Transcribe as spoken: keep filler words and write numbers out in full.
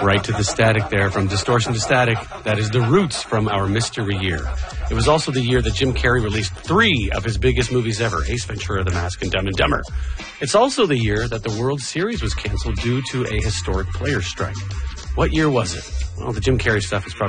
Right to the static there, from distortion to static. That is The Roots from our mystery year. It was also the year that Jim Carrey released three of his biggest movies ever, Ace Ventura, The Mask, and Dumb and Dumber. It's also the year that the World Series was canceled due to a historic players' strike. What year was it? Well, the Jim Carrey stuff is probably